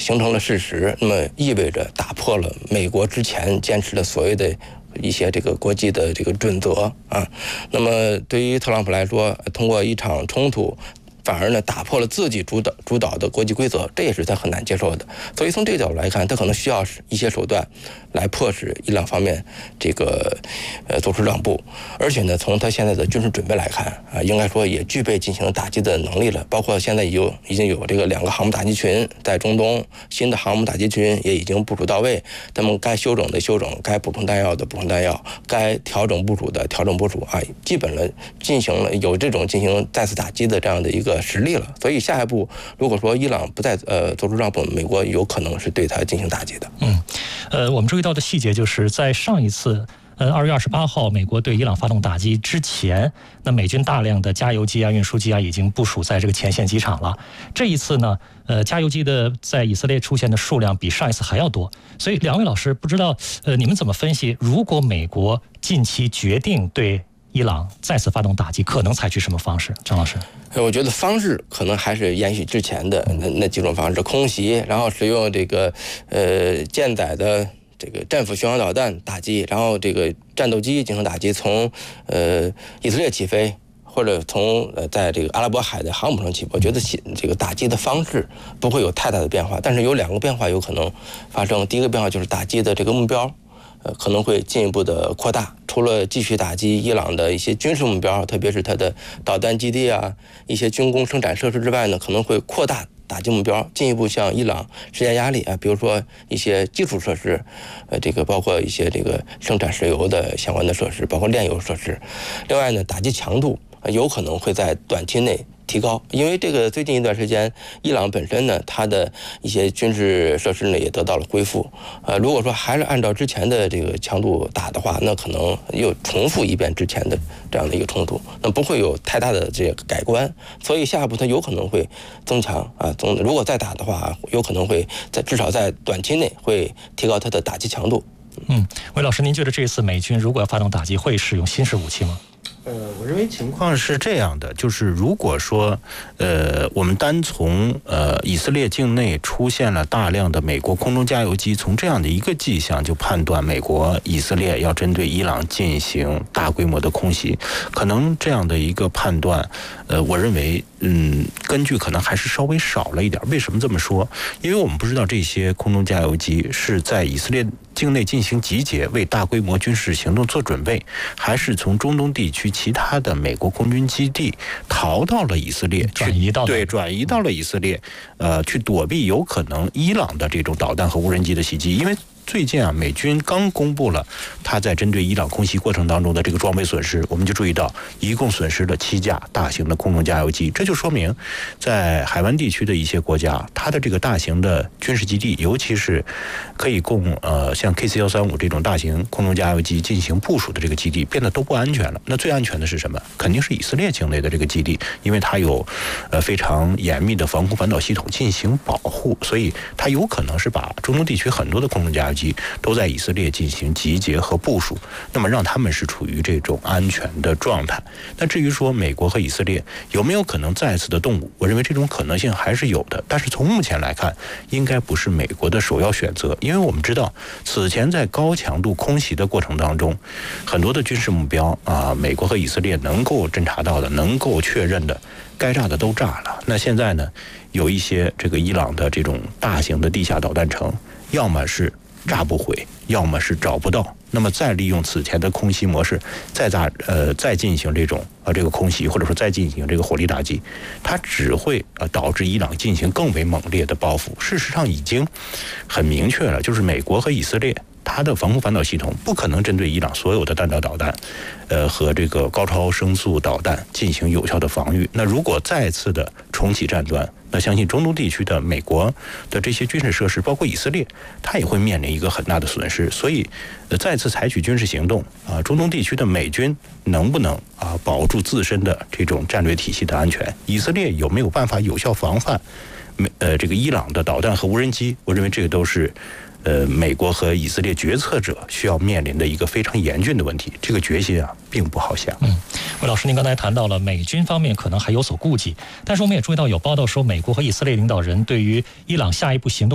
形成了事实，那么意味着打破了美国之前坚持的所谓的一些这个国际的这个准则啊。那么对于特朗普来说，通过一场冲突，反而呢打破了自己主导的国际规则，这也是他很难接受的。所以从这个角度来看，他可能需要一些手段来迫使伊朗方面这个做出让步。而且呢，从他现在的军事准备来看啊，应该说也具备进行打击的能力了。包括现在已经有这个2个航母打击群在中东，新的航母打击群也已经部署到位。他们该休整的休整，该补充弹药的补充弹药，该调整部署的调整部署啊，基本了进行了有这种进行再次打击的这样的一个实力了。所以下一步如果说伊朗不再做出让步，美国有可能是对它进行打击的。 我们注意到的细节就是在上一次2月28号美国对伊朗发动打击之前，那美军大量的加油机啊、运输机啊已经部署在这个前线机场了。这一次呢，加油机的在以色列出现的数量比上一次还要多。所以两位老师，不知道你们怎么分析，如果美国近期决定对伊朗再次发动打击，可能采取什么方式？张老师， 我觉得方式可能还是延续之前的那几种方式，空袭，然后使用这个舰载的这个战斧巡航导弹打击，然后这个战斗机进行打击，从以色列起飞，或者从在这个阿拉伯海的航母上起飞。我觉得这个打击的方式不会有太大的变化，但是有2个变化有可能发生。第一个变化就是打击的这个目标可能会进一步的扩大，除了继续打击伊朗的一些军事目标，特别是它的导弹基地啊、一些军工生产设施之外呢，可能会扩大打击目标，进一步向伊朗施加压力啊，比如说一些基础设施，这个包括一些这个生产石油的相关的设施，包括炼油设施。另外呢，打击强度有可能会在短期内提高，因为这个最近一段时间，伊朗本身呢，它的一些军事设施呢也得到了恢复。如果说还是按照之前的这个强度打的话，那可能又重复一遍之前的这样的一个冲突，那不会有太大的这个改观。所以下一步它有可能会增强啊，如果再打的话，有可能会至少在短期内会提高它的打击强度。 韦老师，您觉得这次美军如果要发动打击，会使用新式武器吗？ 我认为情况是这样的，就是如果说，我们单从以色列境内出现了大量的美国空中加油机，从这样的一个迹象就判断美国、以色列要针对伊朗进行大规模的空袭，可能这样的一个判断，我认为，根据可能还是稍微少了一点。为什么这么说？因为我们不知道这些空中加油机是在以色列境内进行集结，为大规模军事行动做准备，还是从中东地区其他的美国空军基地逃到了以色列，转移到了以色列，去躲避有可能伊朗的这种导弹和无人机的袭击。因为最近啊，美军刚公布了他在针对伊朗空袭过程当中的这个装备损失，我们就注意到一共损失了7架大型的空中加油机，这就说明在海湾地区的一些国家，它的这个大型的军事基地，尤其是可以供像 KC-135这种大型空中加油机进行部署的这个基地，变得都不安全了。那最安全的是什么？肯定是以色列境内的这个基地，因为它有非常严密的防空反导系统进行保护，所以它有可能是把中东地区很多的空中加油机都在以色列进行集结和部署，那么让他们是处于这种安全的状态。那至于说美国和以色列有没有可能再次的动武，我认为这种可能性还是有的，但是从目前来看，应该不是美国的首要选择。因为我们知道此前在高强度空袭的过程当中，很多的军事目标啊，美国和以色列能够侦察到的、能够确认的，该炸的都炸了。那现在呢，有一些这个伊朗的这种大型的地下导弹城，要么是炸不毁，要么是找不到，那么再利用此前的空袭模式，再进行这种这个空袭，或者说再进行这个火力打击，它只会导致伊朗进行更为猛烈的报复。事实上已经很明确了，就是美国和以色列它的防空反导系统不可能针对伊朗所有的弹道导弹，和这个高超声速导弹进行有效的防御。那如果再次的重启战端，那相信中东地区的美国的这些军事设施，包括以色列，它也会面临一个很大的损失。所以，再次采取军事行动啊，中东地区的美军能不能保住自身的这种战略体系的安全？以色列有没有办法有效防范这个伊朗的导弹和无人机？我认为这个都是美国和以色列决策者需要面临的一个非常严峻的问题，这个决心并不好下。 魏老师，您刚才谈到了美军方面可能还有所顾忌，但是我们也注意到有报道说，美国和以色列领导人对于伊朗下一步行动